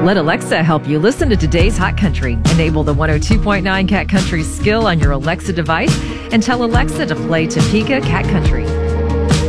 Let Alexa help you listen to today's Hot Country. Enable the 102.9 Cat Country skill on your Alexa device and tell Alexa to play Topeka Cat Country.